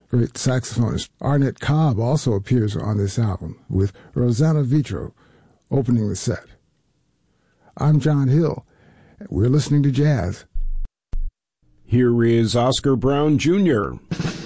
Great saxophonist Arnett Cobb also appears on this album, with Rosanna Vitro opening the set. I'm John Hill. We're listening to jazz. Here is Oscar Brown Jr.